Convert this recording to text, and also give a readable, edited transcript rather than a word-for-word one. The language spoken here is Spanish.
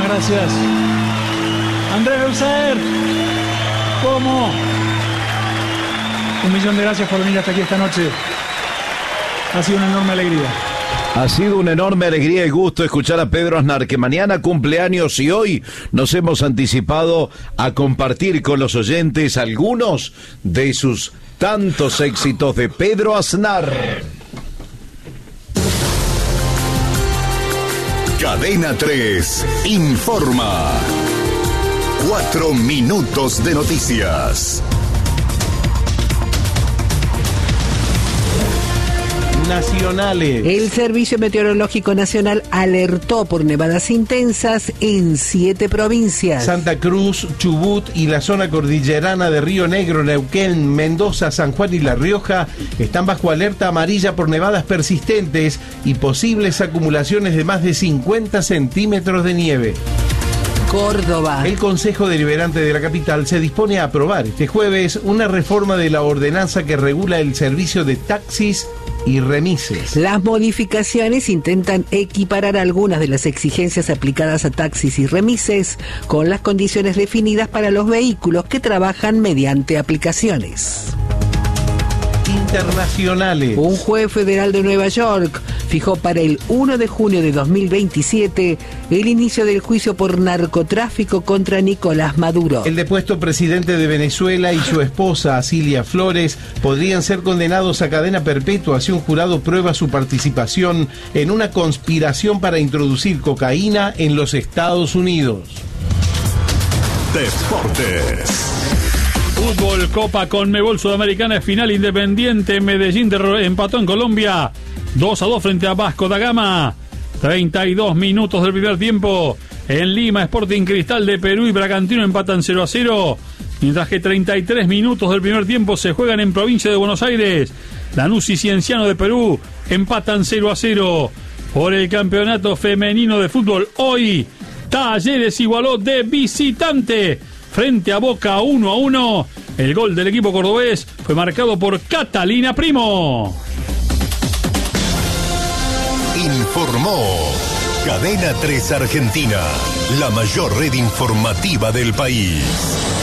gracias. Andrés Beusaer, ¿cómo? 1.000.000 de gracias por venir hasta aquí esta noche. Ha sido una enorme alegría. Ha sido una enorme alegría y gusto escuchar a Pedro Aznar, que mañana cumple años y hoy nos hemos anticipado a compartir con los oyentes algunos de sus tantos éxitos de Pedro Aznar. Cadena 3 informa. 4 minutos de noticias. Nacionales. El Servicio Meteorológico Nacional alertó por nevadas intensas en 7 provincias. Santa Cruz, Chubut y la zona cordillerana de Río Negro, Neuquén, Mendoza, San Juan y La Rioja están bajo alerta amarilla por nevadas persistentes y posibles acumulaciones de más de 50 centímetros de nieve. Córdoba. El Consejo Deliberante de la capital se dispone a aprobar este jueves una reforma de la ordenanza que regula el servicio de taxis y remises. Las modificaciones intentan equiparar algunas de las exigencias aplicadas a taxis y remises con las condiciones definidas para los vehículos que trabajan mediante aplicaciones. Internacionales. Un juez federal de Nueva York fijó para el 1 de junio de 2027 el inicio del juicio por narcotráfico contra Nicolás Maduro. El depuesto presidente de Venezuela y su esposa, Cilia Flores, podrían ser condenados a cadena perpetua si un jurado prueba su participación en una conspiración para introducir cocaína en los Estados Unidos. Deportes. Fútbol, Copa Conmebol Sudamericana, final Independiente, Medellín empató en Colombia 2-2 frente a Vasco da Gama. 32 minutos del primer tiempo. En Lima, Sporting Cristal de Perú y Bragantino empatan 0-0. Mientras que 33 minutos del primer tiempo se juegan en provincia de Buenos Aires. Lanús y Cienciano de Perú empatan 0-0. Por el campeonato femenino de fútbol, hoy Talleres igualó de visitante frente a Boca 1-1. El gol del equipo cordobés fue marcado por Catalina Primo. Informó Cadena 3 Argentina, la mayor red informativa del país.